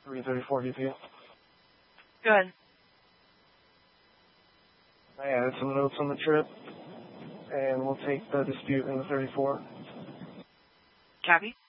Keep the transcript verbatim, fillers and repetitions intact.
three thirty-four D P. Good. I added some notes on the trip, and we'll take the dispute in the thirty-four. Copy.